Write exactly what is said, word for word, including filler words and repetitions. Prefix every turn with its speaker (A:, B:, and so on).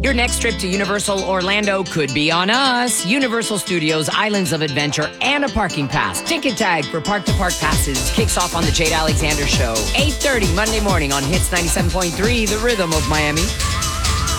A: Your next trip to Universal Orlando could be on us. Universal Studios, Islands of Adventure, and a parking pass. Ticket tag for Park to Park passes kicks off on the Jade Alexander Show. eight thirty Monday morning on Hits ninety-seven point three, The Rhythm of Miami.